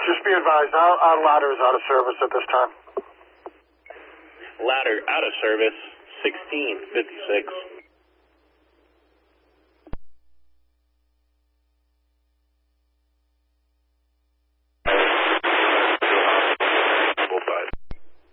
Just be advised, our ladder is out of service at this time. Ladder out of service, 1656.